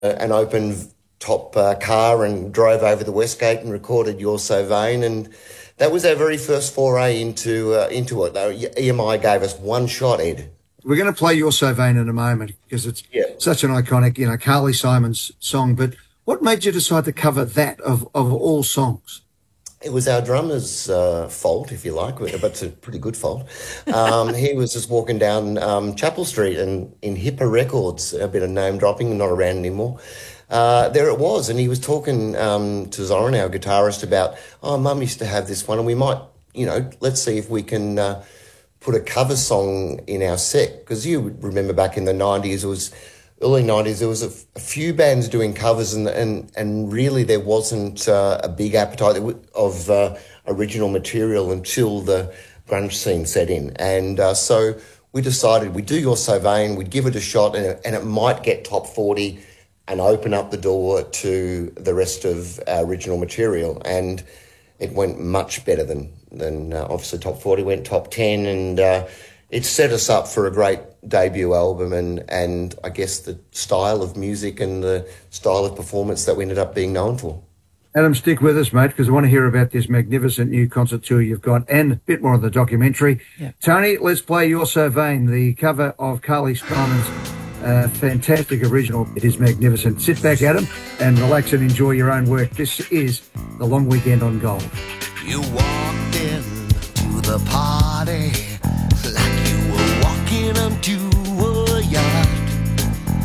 an open top car and drove over the Westgate and recorded You're So Vain. And that was our very first foray into it. EMI gave us one shot, Ed. We're going to play You're So Vain in a moment because it's such an iconic, Carly Simon's song. But what made you decide to cover that of all songs? It was our drummer's fault, if you like, but it's a pretty good fault. He was just walking down Chapel Street and in Hipper Records, a bit of name dropping, not around anymore. There it was, and he was talking to Zoran, our guitarist, about, Mum used to have this one, and we might, let's see if we can put a cover song in our set. Because you would remember back in the 90s, early 90s, there was a few bands doing covers, and really there wasn't a big appetite of original material until the grunge scene set in. And so we decided we'd do You're So Vain, we'd give it a shot, and it might get top 40 and open up the door to the rest of our original material. And it went much better than obviously top 40, went top 10, and it set us up for a great debut album and I guess the style of music and the style of performance that we ended up being known for. Adam, stick with us, mate, because I want to hear about this magnificent new concert tour you've got and a bit more of the documentary. Yeah. Tony, let's play You're So Vain, the cover of Carly Simon's fantastic original. It is magnificent. Sit back, Adam, and relax and enjoy your own work. This is The Long Weekend on Gold. You walked in to the party like you were walking onto